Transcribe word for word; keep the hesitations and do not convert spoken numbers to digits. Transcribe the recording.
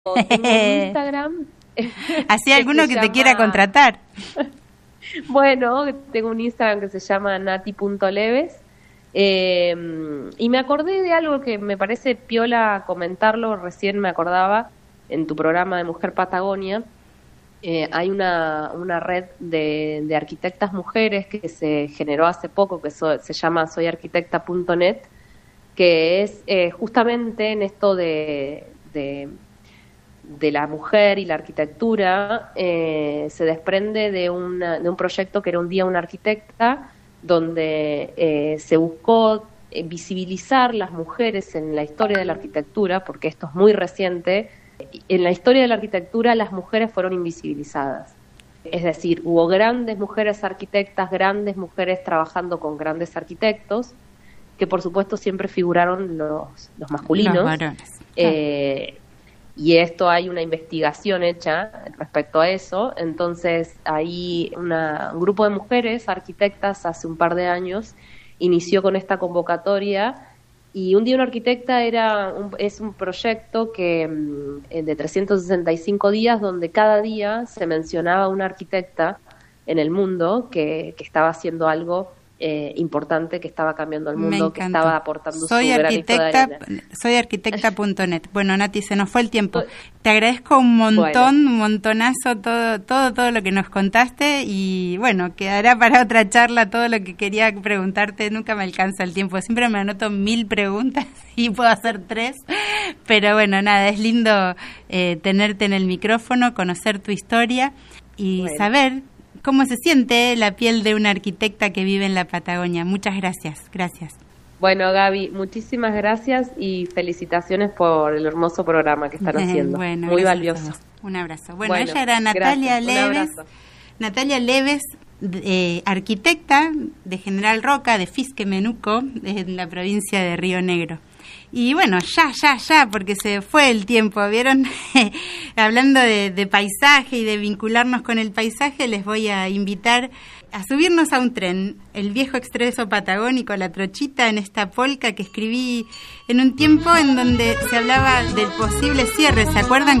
Tengo un Instagram. ¿Así alguno que, que te llama... quiera contratar? Bueno, tengo un Instagram que se llama nati punto leves. Eh, y me acordé de algo que me parece piola comentarlo, recién me acordaba, en tu programa de Mujer Patagonia. Eh, hay una, una red de, de arquitectas mujeres que se generó hace poco, que so, se llama soy arquitecta punto net, que es eh, justamente en esto de, de, de la mujer y la arquitectura, eh, se desprende de, una, de un proyecto que era Un día una arquitecta, donde eh, se buscó eh, visibilizar las mujeres en la historia de la arquitectura, porque esto es muy reciente. En la historia de la arquitectura las mujeres fueron invisibilizadas. Es decir, hubo grandes mujeres arquitectas, grandes mujeres trabajando con grandes arquitectos, que por supuesto siempre figuraron los, los masculinos. Los varones. Eh, y esto hay una investigación hecha respecto a eso. Entonces, ahí una, un grupo de mujeres arquitectas hace un par de años inició con esta convocatoria. Y Un día una arquitecta era un, es un proyecto que de trescientos sesenta y cinco días, donde cada día se mencionaba una arquitecta en el mundo que, que estaba haciendo algo eh, importante, que estaba cambiando el mundo, que estaba aportando soy su granito de arena. Soy arquitecta punto net. Bueno, Nati, se nos fue el tiempo. Te agradezco un montón, bueno. un montonazo todo, todo, todo lo que nos contaste, y bueno, quedará para otra charla todo lo que quería preguntarte. Nunca me alcanza el tiempo, siempre me anoto mil preguntas y puedo hacer tres, pero bueno, nada, es lindo eh, tenerte en el micrófono, conocer tu historia y bueno. saber cómo se siente la piel de una arquitecta que vive en la Patagonia. Muchas gracias, gracias. Bueno, Gaby, muchísimas gracias y felicitaciones por el hermoso programa que están haciendo. Bueno, muy valioso. Un abrazo. Bueno, bueno, ella era Natalia gracias. Leves, Natalia Leves, eh, arquitecta de General Roca, de Fisquemenuco, en la provincia de Río Negro. Y bueno, ya, ya, ya, porque se fue el tiempo, ¿vieron? Hablando de, de paisaje y de vincularnos con el paisaje, les voy a invitar a subirnos a un tren, el viejo expreso patagónico, La Trochita, en esta polca que escribí en un tiempo en donde se hablaba del posible cierre. ¿Se acuerdan